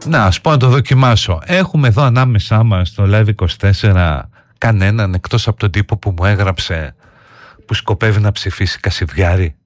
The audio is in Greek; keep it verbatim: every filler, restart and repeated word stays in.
Να, ας πω να το δοκιμάσω. Έχουμε εδώ ανάμεσά μας στο Live είκοσι τέσσερα κανέναν εκτός από τον τύπο που μου έγραψε που σκοπεύει να ψηφίσει Κασιδιάρη.